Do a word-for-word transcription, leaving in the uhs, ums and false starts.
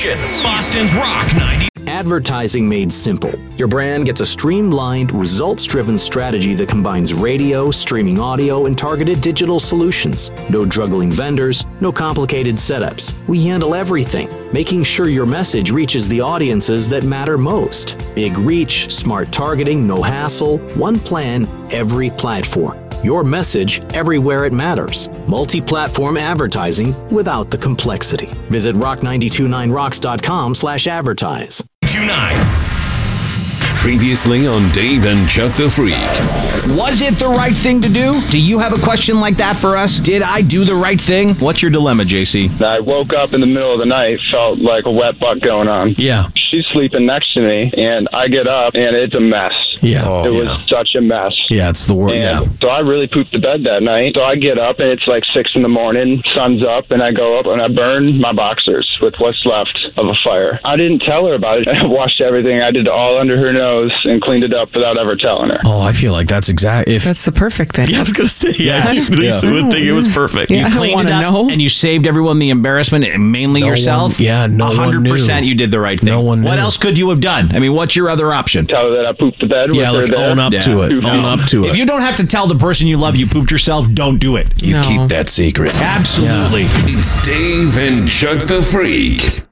Boston's Rock ninety. Advertising made simple. Your brand gets a streamlined, results-driven strategy that combines radio, streaming audio, and targeted digital solutions. No juggling vendors, no complicated setups. We handle everything, making sure your message reaches the audiences that matter most. Big reach, smart targeting, no hassle, one plan, every platform. Your message everywhere it matters. Multi-platform advertising without the complexity. Visit rock nine two nine rocks dot com slash advertise. Previously on Dave and Chuck the Freak. Was it the right thing to do? Do you have a question like that for us? Did I do the right thing? What's your dilemma, J C? I woke up in the middle of the night, felt like a wet butt going on. Yeah. She's sleeping next to me, and I get up, and it's a mess. Yeah. Oh, it was yeah. such a mess. Yeah, it's the worst. And Yeah. so I really pooped the bed that night. So I get up, and it's like six in the morning, sun's up, and I go up, and I burn my boxers with what's left of a fire. I didn't tell her about it. I washed everything. I did it all under her nose and cleaned it up without ever telling her. Oh, I feel like that's exact. If That's the perfect thing. Yeah, I was going to say, yeah. Yeah. Lisa Yeah. would think it was perfect. Yeah, You I don't cleaned want it to up know. and you saved everyone the embarrassment, and mainly No yourself. one- yeah, no one one hundred percent knew. you did the right thing. No one What knew. else could you have done? I mean, what's your other option? Tell her that I pooped the bed yeah, with like her there. own up Yeah. to it. No. Own up to If it. you don't have to tell the person you love you pooped yourself, don't do it. You No. keep that secret. Absolutely. It's Dave and Chuck the Freak.